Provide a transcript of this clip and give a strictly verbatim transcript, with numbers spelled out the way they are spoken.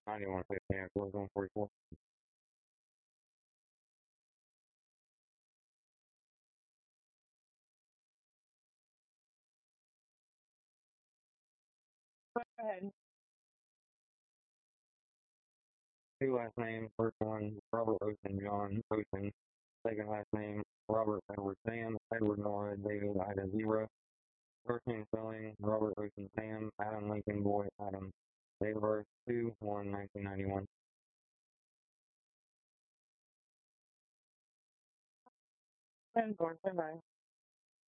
ninety-one fifty, yeah, close on forty-four. Go ahead. Two last names, first one, Robert Ocean, John Ocean. Second last name, Robert Edward Sam, Edward Nora, David Ida Zero. First name spelling, Robert Ocean Sam, Adam Lincoln Boy Adam. Date of birth, two one nineteen ninety-one. And Bye bye.